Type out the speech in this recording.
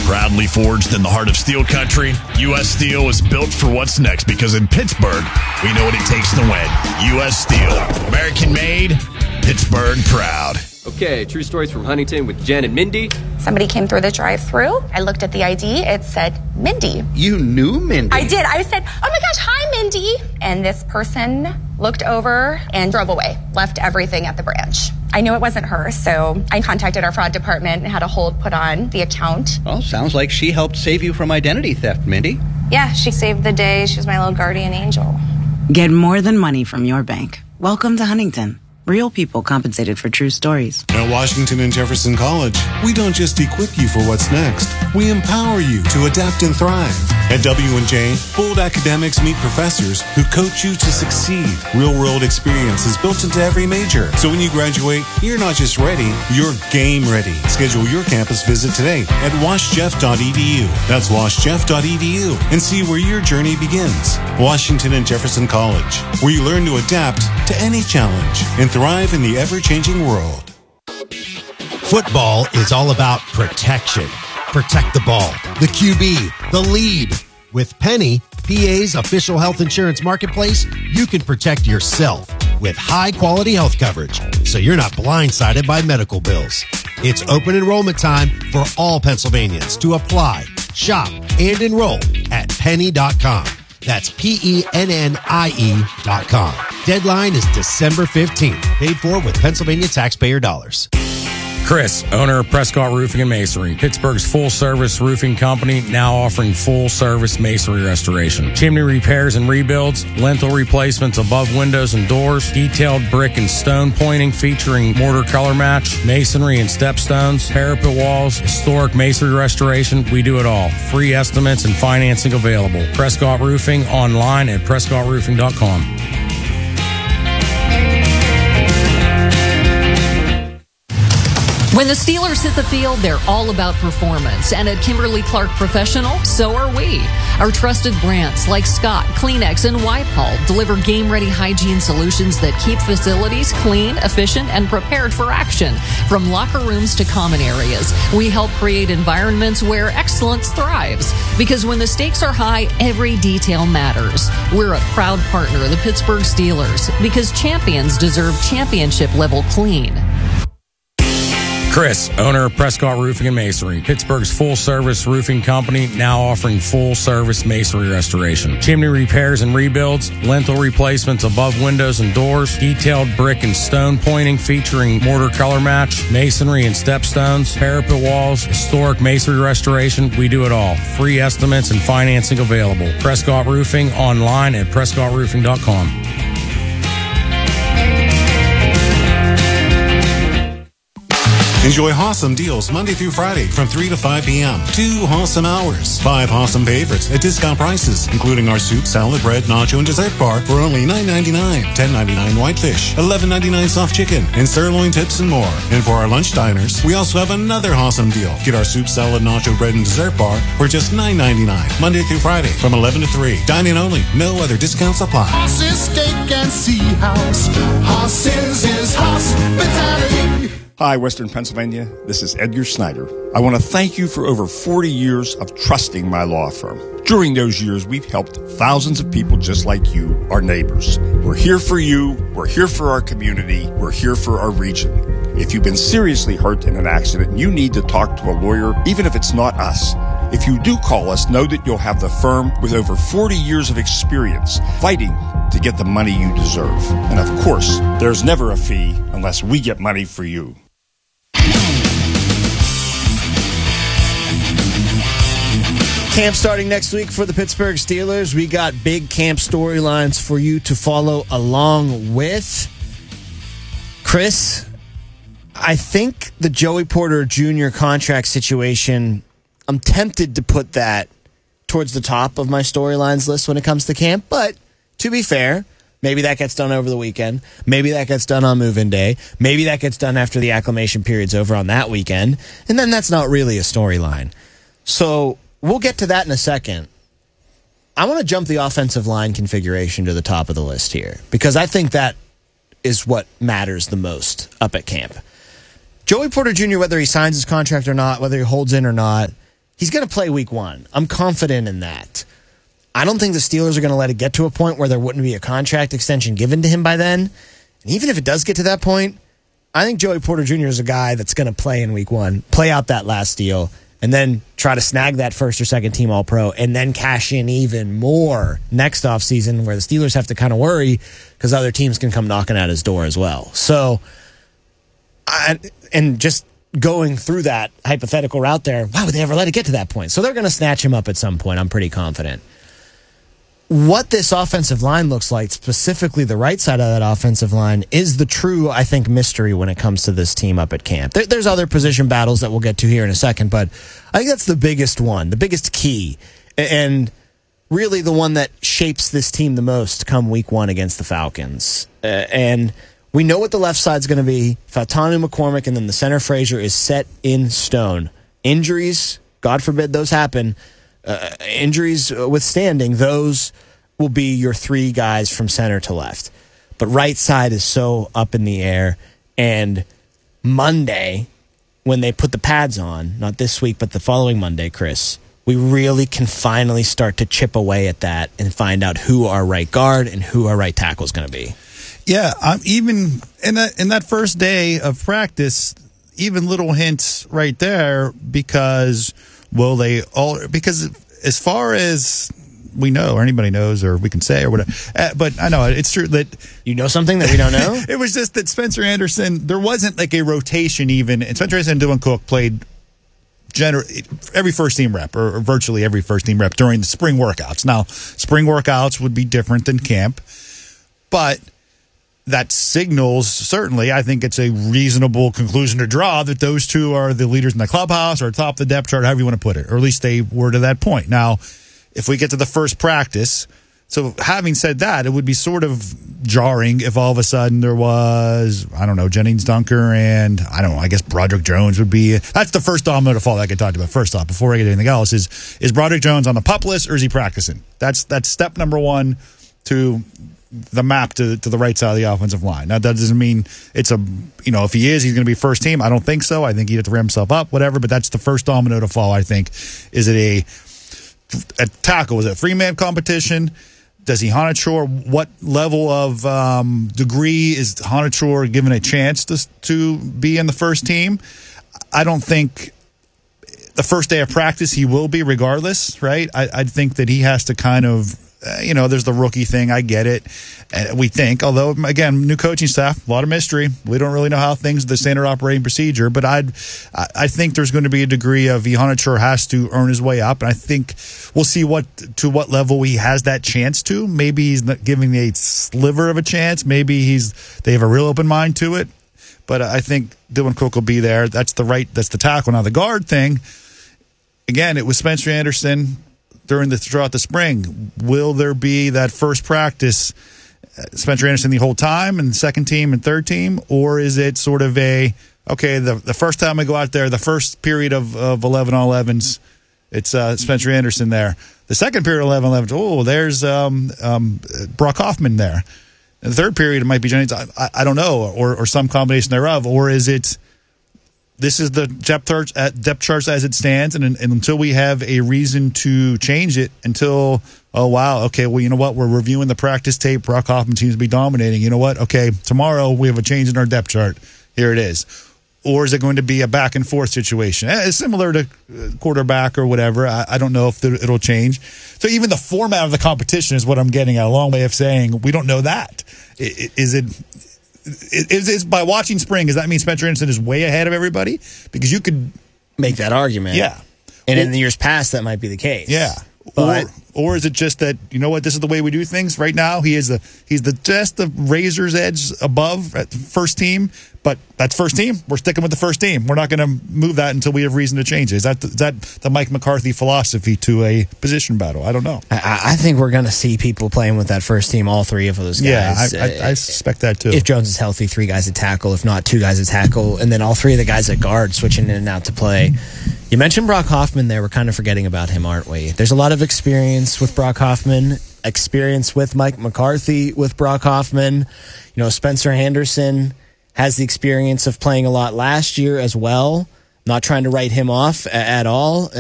Proudly forged in the heart of steel country, U.S. Steel is built for what's next because in Pittsburgh, we know what it takes to win. U.S. Steel. American made, Pittsburgh proud. Okay, true stories from Huntington with Jen and Mindy. Somebody came through the drive-thru. I looked at the ID. It said Mindy. You knew Mindy? I did. I said, oh my gosh, hi, Mindy. And this person looked over and drove away, left everything at the branch. I knew it wasn't her, so I contacted our fraud department and had a hold put on the account. Well, sounds like she helped save you from identity theft, Mindy. Yeah, she saved the day. She was my little guardian angel. Get more than money from your bank. Welcome to Huntington. Real people compensated for true stories. At Washington and Jefferson College, we don't just equip you for what's next. We empower you to adapt and thrive. At W&J, bold academics meet professors who coach you to succeed. Real-world experience is built into every major. So when you graduate, you're not just ready, you're game ready. Schedule your campus visit today at washjeff.edu. That's washjeff.edu and see where your journey begins. Washington and Jefferson College, where you learn to adapt to any challenge and thrive in the ever-changing world. Football is all about protection. Protect the ball, the QB, the lead. With Penny, PA's official health insurance marketplace, you can protect yourself with high-quality health coverage, so you're not blindsided by medical bills. It's open enrollment time for all Pennsylvanians to apply, shop, and enroll at penny.com. That's PENNIE.com. Deadline is December 15th. Paid for with Pennsylvania taxpayer dollars. Chris, owner of Prescott Roofing and Masonry, Pittsburgh's full-service roofing company, now offering full-service masonry restoration, chimney repairs and rebuilds, lintel replacements above windows and doors, detailed brick and stone pointing featuring mortar color match, masonry and stepstones, parapet walls, historic masonry restoration. We do it all. Free estimates and financing available. Prescott Roofing online at prescottroofing.com. When the Steelers hit the field, they're all about performance. And at Kimberly-Clark Professional, so are we. Our trusted brands like Scott, Kleenex, and Wipe-All deliver game-ready hygiene solutions that keep facilities clean, efficient, and prepared for action. From locker rooms to common areas, we help create environments where excellence thrives. Because when the stakes are high, every detail matters. We're a proud partner of the Pittsburgh Steelers because champions deserve championship-level clean. Chris, owner of Prescott Roofing and Masonry, Pittsburgh's full-service roofing company, now offering full-service masonry restoration, chimney repairs and rebuilds, lintel replacements above windows and doors, detailed brick and stone pointing featuring mortar color match, masonry and stepstones, parapet walls, historic masonry restoration. We do it all. Free estimates and financing available. Prescott Roofing online at prescottroofing.com. Enjoy awesome deals Monday through Friday from 3 to 5 p.m. 2 awesome hours. 5 awesome favorites at discount prices, including our soup, salad, bread, nacho, and dessert bar for only $9.99. $10.99 whitefish, $11.99 soft chicken, and sirloin tips and more. And for our lunch diners, we also have another awesome deal. Get our soup, salad, nacho, bread, and dessert bar for just $9.99. Monday through Friday from 11 to 3. Dine-in only. No other discounts apply. Horses, steak, and sea house. Horses is hospitality. Hi, Western Pennsylvania. This is Edgar Snyder. I want to thank you for over 40 years of trusting my law firm. During those years, we've helped thousands of people just like you, our neighbors. We're here for you. We're here for our community. We're here for our region. If you've been seriously hurt in an accident and you need to talk to a lawyer, even if it's not us, if you do call us, know that you'll have the firm with over 40 years of experience fighting to get the money you deserve. And of course, there's never a fee unless we get money for you. Camp starting next week for the Pittsburgh Steelers. We got big camp storylines for you to follow along with. Chris, I think the Joey Porter Jr. contract situation, I'm tempted to put that towards the top of my storylines list when it comes to camp. But to be fair, maybe that gets done over the weekend. Maybe that gets done on move-in day. Maybe that gets done after the acclimation period's over on that weekend. And then that's not really a storyline. So we'll get to that in a second. I want to jump the offensive line configuration to the top of the list here because I think that is what matters the most up at camp. Joey Porter Jr., whether he signs his contract or not, whether he holds in or not, he's going to play week 1. I'm confident in that. I don't think the Steelers are going to let it get to a point where there wouldn't be a contract extension given to him by then. And even if it does get to that point, I think Joey Porter Jr. is a guy that's going to play in week 1, play out that last deal, and then try to snag that first or second team All-Pro, and then cash in even more next offseason where the Steelers have to kind of worry because other teams can come knocking at his door as well. So, and just going through that hypothetical route there, why would they ever let it get to that point? So they're going to snatch him up at some point, I'm pretty confident. What this offensive line looks like, specifically the right side of that offensive line, is the true, I think, mystery when it comes to this team up at camp. There's other position battles that we'll get to here in a second, but I think that's the biggest one, the biggest key, and really the one that shapes this team the most come week 1 against the Falcons. And we know what the left side's going to be. Fautanu McCormick and then the center Frazier is set in stone. Injuries, God forbid those happen, injuries withstanding, those will be your 3 guys from center to left. But right side is so up in the air. And Monday, when they put the pads on, not this week, but the following Monday, Chris, we really can finally start to chip away at that and find out who our right guard and who our right tackle is going to be. Yeah, even in that first day of practice, even little hints right there, because as far as we know, or anybody knows, or we can say, or whatever. But I know it's true that you know something that we don't know. It was just that Spencer Anderson, there wasn't like a rotation even, and Spencer Anderson and Dylan Cook played every first team rep, or virtually every first team rep during the spring workouts. Now, spring workouts would be different than camp, but that signals, certainly, I think it's a reasonable conclusion to draw that those two are the leaders in the clubhouse or top of the depth chart, however you want to put it, or at least they were to that point. Now, if we get to the first practice, so having said that, it would be sort of jarring if all of a sudden there was, I don't know, Jennings Dunker and, I don't know, I guess Broderick Jones would be, that's the first domino to fall that I could talk about. First off, before I get anything else, is Broderick Jones on the PUP list or is he practicing? That's step number 1 to the map to the right side of the offensive line. Now, that doesn't mean it's if he is, he's going to be first team. I don't think so. I think he'd have to ramp himself up, whatever, but that's the first domino to fall, I think. Is it a tackle? Is it a 3-man competition? Does he Honachor? What level of degree is Honachor given a chance to be in the first team? I don't think the first day of practice he will be regardless, right? I think that he has to kind of, there's the rookie thing. I get it. We think, although, again, new coaching staff, a lot of mystery. We don't really know how the standard operating procedure, but I think there's going to be a degree of Honachor has to earn his way up, and I think we'll see to what level he has that chance to. Maybe he's not giving a sliver of a chance. Maybe they have a real open mind to it, but I think Dylan Cook will be there. That's the tackle. Now, the guard thing, again, it was Spencer Anderson throughout the spring. Will there be that first practice, Spencer Anderson the whole time, and second team and third team, or is it sort of the first time I go out there, the first period of 11-on-11s, it's Spencer Anderson there. The second period of 11-on-11s, there's Brock Hoffman there. And the third period, it might be Jennings. I don't know, or some combination thereof, or is it? This is the depth chart as it stands, and until we have a reason to change it, you know what, we're reviewing the practice tape, Brock Hoffman seems to be dominating. You know what, okay, tomorrow we have a change in our depth chart. Here it is. Or is it going to be a back and forth situation? It's similar to quarterback or whatever. I don't know if it'll change. So even the format of the competition is what I'm getting at. A long way of saying we don't know that. Is by watching spring, does that mean Spencer Anderson is way ahead of everybody? Because you could make that argument. Yeah. And in the years past, that might be the case. Yeah. Or is it just that, you know what, this is the way we do things right now? He's just the razor's edge above at first team, but that's first team. We're sticking with the first team. We're not going to move that until we have reason to change it. Is that the Mike McCarthy philosophy to a position battle? I don't know. I think we're going to see people playing with that first team, all 3 of those guys. Yeah, I suspect that too. If Jones is healthy, 3 guys at tackle. If not, 2 guys at tackle. And then all 3 of the guys at guard switching in and out to play. You mentioned Brock Hoffman there. We're kind of forgetting about him, aren't we? There's a lot of experience with Brock Hoffman, experience with Mike McCarthy with Brock Hoffman. Spencer Anderson has the experience of playing a lot last year as well. Not trying to write him off at all.